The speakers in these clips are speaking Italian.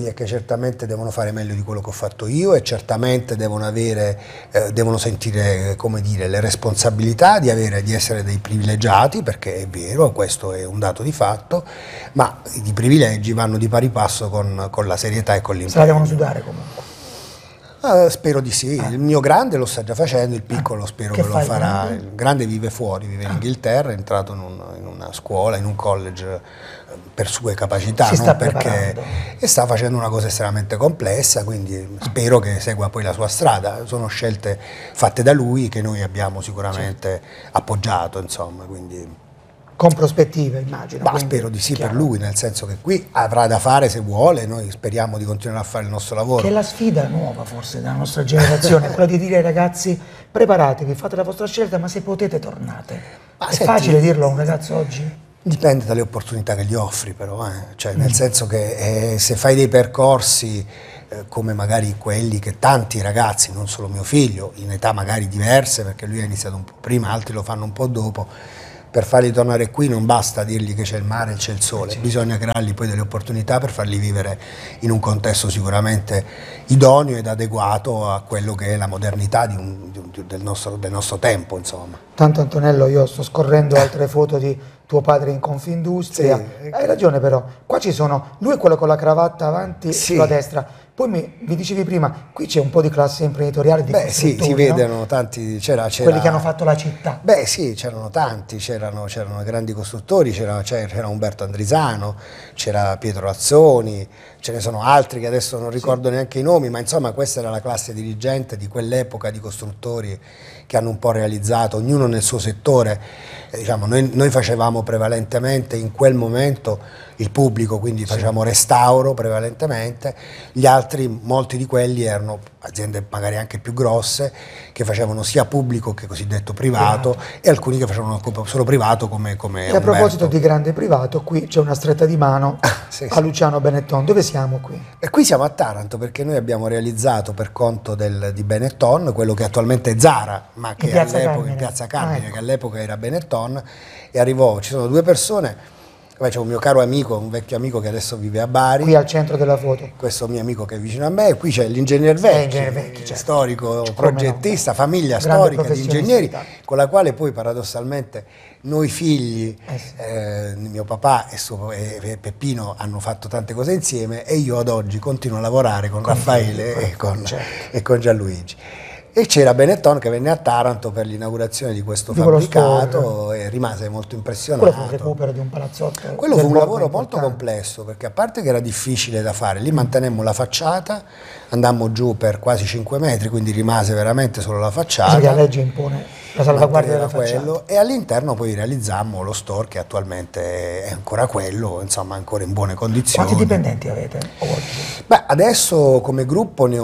è che certamente devono fare meglio di quello che ho fatto io e certamente devono sentire, come dire, le responsabilità di essere dei privilegiati, perché è vero, questo è un dato di fatto, ma i privilegi vanno di pari passo con la serietà e con l'impegno. Se la devono sudare comunque. Spero di sì, il mio grande lo sta già facendo, il piccolo spero che lo farà. Il grande vive fuori, vive in Inghilterra, è entrato in una scuola, in un college per sue capacità, non perché, e sta facendo una cosa estremamente complessa, quindi spero che segua poi la sua strada. Sono scelte fatte da lui che noi abbiamo sicuramente appoggiato, insomma, quindi... Con prospettive, immagino. Ma spero di sì, per lui, nel senso che qui avrà da fare se vuole, noi speriamo di continuare a fare il nostro lavoro. Che è la sfida nuova forse della nostra generazione, quella di dire ai ragazzi: preparatevi, fate la vostra scelta, ma se potete tornate. È facile dirlo a un ragazzo oggi? Dipende dalle opportunità che gli offri però, cioè nel senso che se fai dei percorsi come magari quelli che tanti ragazzi, non solo mio figlio, in età magari diverse, perché lui ha iniziato un po' prima, altri lo fanno un po' dopo, per farli tornare qui non basta dirgli che c'è il mare e c'è il sole, bisogna creargli poi delle opportunità per farli vivere in un contesto sicuramente idoneo ed adeguato a quello che è la modernità del nostro tempo, insomma. Tanto Antonello, io sto scorrendo altre foto di tuo padre in Confindustria, hai ragione però, qua ci sono, lui è quello con la cravatta avanti sulla destra, poi mi dicevi prima, qui c'è un po' di classe imprenditoriale di sì, si vedono tanti, quelli che hanno fatto la città. Beh sì, c'erano tanti, c'erano grandi costruttori, c'era Umberto Andrisano, c'era Pietro Azzoni, ce ne sono altri che adesso non ricordo neanche i nomi, ma insomma questa era la classe dirigente di quell'epoca di costruttori che hanno un po' realizzato, ognuno nel suo settore. Diciamo, noi facevamo prevalentemente in quel momento il pubblico, quindi facevamo restauro prevalentemente, gli altri, molti di quelli erano aziende magari anche più grosse, che facevano sia pubblico che cosiddetto privato, e alcuni che facevano solo privato come E a proposito di grande privato, qui c'è una stretta di mano a Luciano Benetton. Dove siamo qui? E qui siamo a Taranto, perché noi abbiamo realizzato per conto di Benetton quello che attualmente è Zara, ma che all'epoca in Piazza Carmine, che all'epoca era Benetton, e arrivò, ci sono due persone. Poi c'è un mio caro amico, un vecchio amico che adesso vive a Bari. Qui al centro della foto. Questo mio amico che è vicino a me, e qui c'è l'ingegner Vecchi, storico, progettista, famiglia storica di ingegneri, con la quale poi paradossalmente noi figli, mio papà e Peppino hanno fatto tante cose insieme, e io ad oggi continuo a lavorare con Raffaele e con Gianluigi. E c'era Benetton che venne a Taranto per l'inaugurazione di questo fabbricato e rimase molto impressionato. Quello fu il recupero di un palazzotto. Quello fu un lavoro molto complesso, perché a parte che era difficile da fare, lì mantenemmo la facciata, andammo giù per quasi 5 metri, quindi rimase veramente solo la facciata. Sì, la legge impone la salvaguardia della facciata. E all'interno poi realizzammo lo store, che attualmente è ancora quello, insomma ancora in buone condizioni. Quanti dipendenti avete oggi? Beh, adesso come gruppo ne ho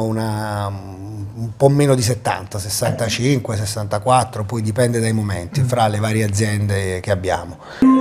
un po' meno di 70, 65, 64, poi dipende dai momenti, fra le varie aziende che abbiamo.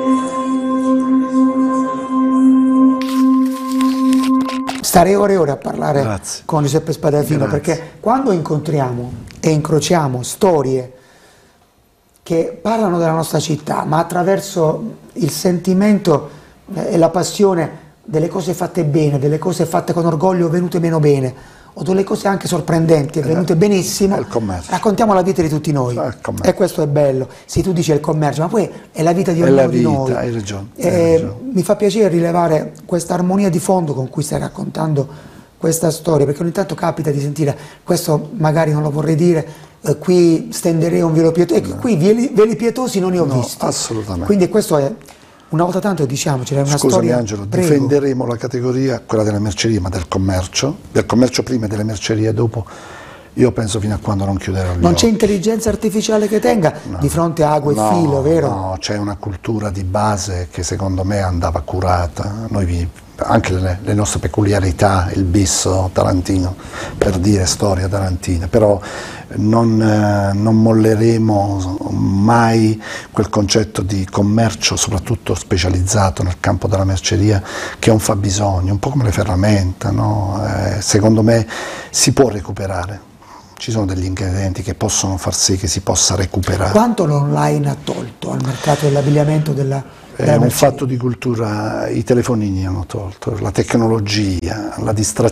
Starei ore e ore a parlare con Giuseppe Spadafino, perché quando incontriamo e incrociamo storie che parlano della nostra città, ma attraverso il sentimento e la passione delle cose fatte bene, delle cose fatte con orgoglio venute meno bene, o delle cose anche sorprendenti e venute benissimo, raccontiamo la vita di tutti noi, e questo è bello. Se tu dici il commercio, ma poi è la vita di ognuno di noi. Hai ragione. Mi fa piacere rilevare questa armonia di fondo con cui stai raccontando questa storia, perché ogni tanto capita di sentire, questo magari non lo vorrei dire, qui stenderei un velo pietoso, e qui veli pietosi non ne ho visti. Assolutamente. Quindi questo è... Una volta tanto diciamoci, è una Scusami, storia... Angelo, difenderemo la categoria, quella della merceria, ma del commercio prima e delle mercerie dopo, io penso fino a quando non chiuderò gli Non occhi. c'è intelligenza artificiale che tenga di fronte a acqua e filo, vero? No, c'è una cultura di base che secondo me andava curata, anche le nostre peculiarità, il bisso tarantino, per dire storia tarantina, però non molleremo mai quel concetto di commercio, soprattutto specializzato nel campo della merceria, che è un fabbisogno, un po' come le ferramenta, no? Secondo me si può recuperare. Ci sono degli ingredienti che possono far sì che si possa recuperare. Quanto l'online ha tolto al mercato dell'abbigliamento, della È un fatto di cultura, i telefonini hanno tolto, la tecnologia, la distrazione.